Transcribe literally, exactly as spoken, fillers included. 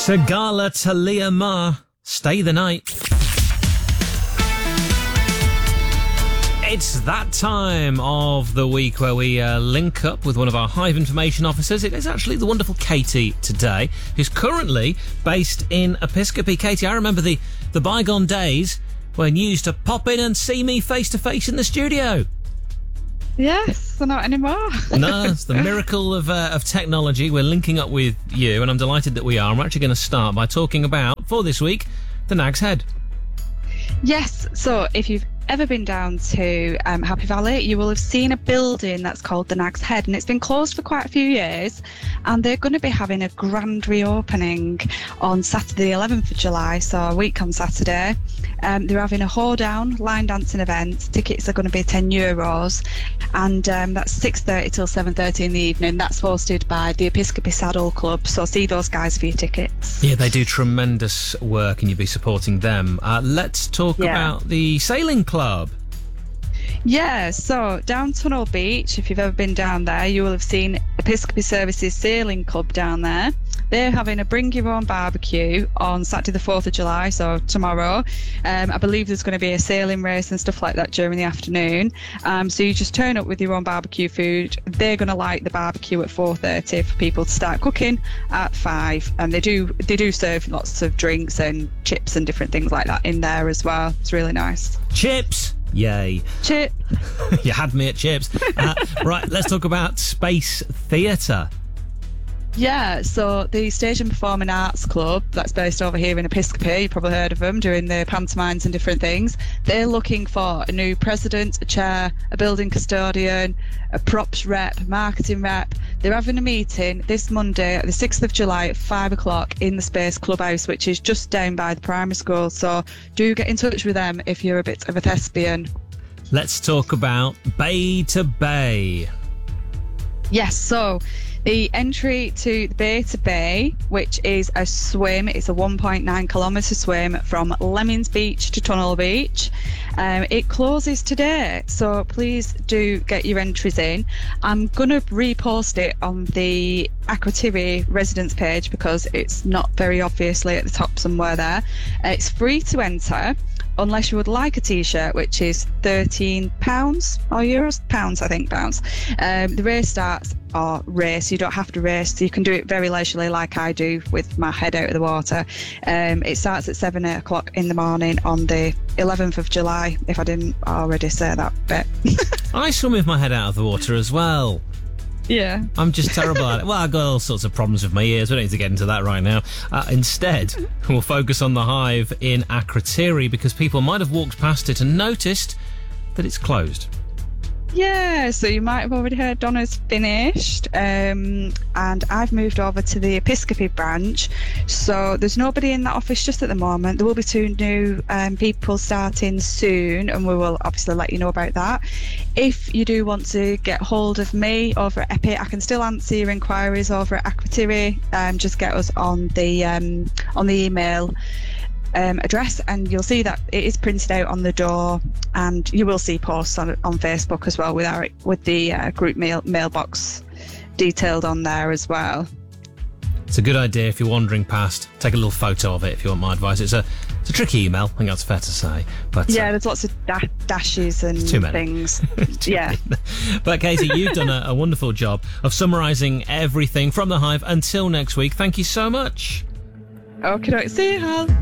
Segala Talia Ma, Stay the Night. It's that time of the week where we uh, link up with one of our Hive information officers. It is actually the wonderful Katie today, who's currently based in Episcopi. Katie, I remember the, the bygone days when you used to pop in and see me face to face in the studio. Yes, not anymore. No, it's the miracle of uh, of technology. We're linking up with you, and I'm delighted that we are. I'm actually going to start by talking about, for this week, the Nag's Head. Yes, so if you've ever been down to um, Happy Valley, you will have seen a building that's called the Nag's Head, and it's been closed for quite a few years, and they're going to be having a grand reopening on Saturday the eleventh of July, so a week on Saturday. Um, they're having a hoedown line dancing event. Tickets are going to be ten euros, and um, that's six thirty till seven thirty in the evening. That's hosted by the Episcopi Saddle Club, so see those guys for your tickets. Yeah, they do tremendous work, and you'll be supporting them. Uh, let's talk Yeah. about the sailing club. Yeah, so down Tunnel Beach, if you've ever been down there, you will have seen Episcopi Services Sailing Club down there. They're having a bring your own barbecue on Saturday the fourth of July, so tomorrow. Um, I believe there's going to be a sailing race and stuff like that during the afternoon. Um, so you just turn up with your own barbecue food. They're going to light the barbecue at four thirty for people to start cooking at five. And they do they do serve lots of drinks and chips and different things like that in there as well. It's really nice. Chips! Yay. Chip. You had me at chips. Uh, right, let's talk about Space Theatre. Yeah, so the Stage and Performing Arts Club, that's based over here in Episcopi, you've probably heard of them, doing the pantomimes and different things. They're looking for a new president, a chair, a building custodian, a props rep, marketing rep. They're having a meeting this Monday, the sixth of July at five o'clock in the Space Clubhouse, which is just down by the primary school. So do get in touch with them if you're a bit of a thespian. Let's talk about Bay to Bay. Yes, so the entry to the Bay to Bay, which is a swim, it's a one point nine kilometre swim from Lemmings Beach to Tunnel Beach. Um, it closes today, so please do get your entries in. I'm going to repost it on the Akrotiri residence page because it's not very obviously at the top somewhere there. Uh, it's free to enter, unless you would like a t-shirt, which is thirteen pounds or euros, pounds I think, pounds. Um, the race starts, or race, you don't have to race, so you can do it very leisurely like I do with my head out of the water. Um, it starts at seven o'clock in the morning on the eleventh of July, if I didn't already say that bit. I swim with my head out of the water as well. Yeah. I'm just terrible at it. Well, I've got all sorts of problems with my ears. We don't need to get into that right now. Uh, instead, we'll focus on the Hive in Akrotiri because people might have walked past it and noticed that it's closed. Yeah, so you might have already heard Donna's finished, um, and I've moved over to the Episcopi branch, so there's nobody in that office just at the moment. There will be two new um, people starting soon, and we will obviously let you know about that. If you do want to get hold of me over at Epi, I can still answer your inquiries over at Akrotiri. Um, just get us on the um, on the email Um, address, and you'll see that it is printed out on the door, and you will see posts on on Facebook as well with our with the uh, group mail mailbox detailed on there as well. It's a good idea if you're wandering past. Take a little photo of it if you want my advice. It's a it's a tricky email, I think that's fair to say. But yeah, uh, there's lots of da- dashes and too many. things. Too Yeah. many. But Katie, you've done a, a wonderful job of summarising everything from the Hive until next week. Thank you so much. Okay, see you, Hal.